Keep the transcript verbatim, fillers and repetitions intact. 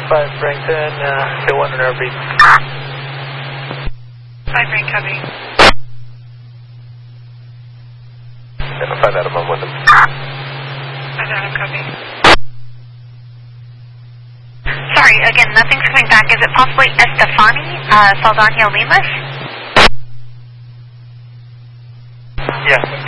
five Frankton, uh, two one on airbeat. five Frank, copy. And five Adam, I'm with him. five Adam, copy. Sorry, again, nothing's coming back. Is it possibly Estefani, uh, Saldana Limas? Yeah.